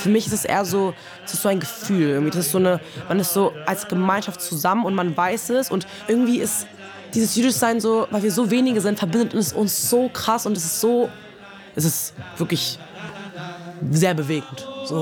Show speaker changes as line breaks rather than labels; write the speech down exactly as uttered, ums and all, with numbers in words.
für mich ist es eher so, es ist so ein Gefühl. Irgendwie. Das ist so eine, man ist so als Gemeinschaft zusammen und man weiß es. Und irgendwie ist dieses Jüdischsein so, weil wir so wenige sind, verbindet es uns so krass und es ist so, es ist wirklich sehr bewegend.